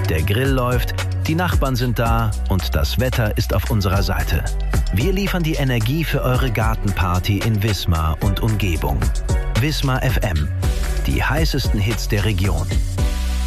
Der Grill läuft, die Nachbarn sind da und das Wetter ist auf unserer Seite. Wir liefern die Energie für eure Gartenparty in Wismar und Umgebung. Wismar FM. Die heißesten Hits der Region.